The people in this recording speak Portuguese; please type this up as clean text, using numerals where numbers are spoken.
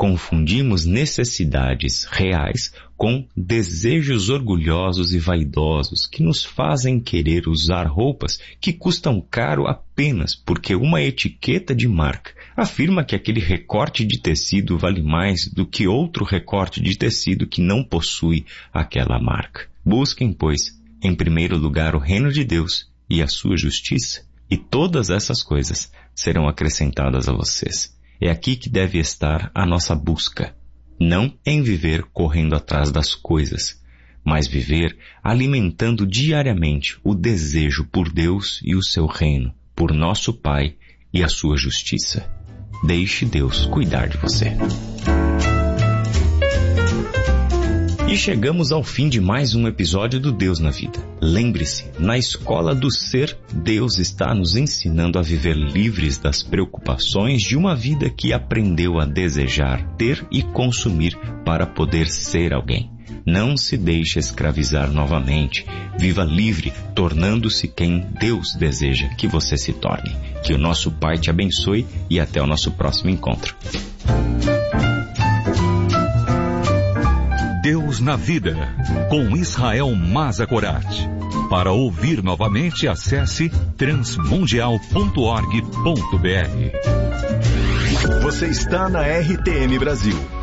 Confundimos necessidades reais com desejos orgulhosos e vaidosos que nos fazem querer usar roupas que custam caro apenas porque uma etiqueta de marca afirma que aquele recorte de tecido vale mais do que outro recorte de tecido que não possui aquela marca. Busquem, pois, em primeiro lugar o reino de Deus e a sua justiça, e todas essas coisas serão acrescentadas a vocês. É aqui que deve estar a nossa busca, não em viver correndo atrás das coisas, mas viver alimentando diariamente o desejo por Deus e o seu reino, por nosso Pai e a sua justiça. Deixe Deus cuidar de você. E chegamos ao fim de mais um episódio do Deus na Vida. Lembre-se, na escola do ser, Deus está nos ensinando a viver livres das preocupações de uma vida que aprendeu a desejar, ter e consumir para poder ser alguém. Não se deixe escravizar novamente. Viva livre, tornando-se quem Deus deseja que você se torne. Que o nosso Pai te abençoe e até o nosso próximo encontro. Deus na Vida, com Israel Mazakorat. Para ouvir novamente, acesse transmundial.org.br. Você está na RTM Brasil.